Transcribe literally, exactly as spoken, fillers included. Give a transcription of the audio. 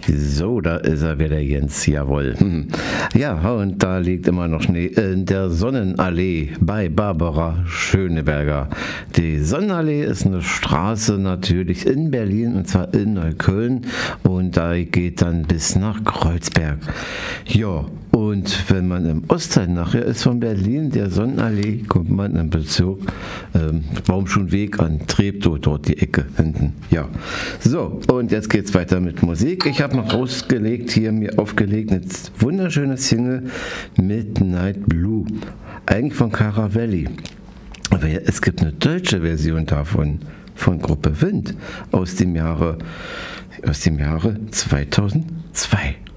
So, da ist er wieder, Jens, jawohl. Hm. Ja, und da liegt immer noch Schnee in der Sonnenallee bei Barbara Schöneberger. Die Sonnenallee ist eine Straße natürlich in Berlin, und zwar in Neukölln, und da geht dann bis nach Kreuzberg. Ja, und wenn man im Ostteil nachher ist von Berlin, der Sonnenallee, kommt man im Bezirk ähm, Baumschulenweg an Treptow, dort die Ecke hinten. Ja, so, und jetzt geht's weiter mit Musik. Ich habe noch rausgelegt, hier mir aufgelegt, eine wunderschöne Single, Midnight Blue, eigentlich von Caravelli. Aber es gibt eine deutsche Version davon, von Gruppe Wind, aus dem Jahre, aus dem Jahre zweitausendzwei.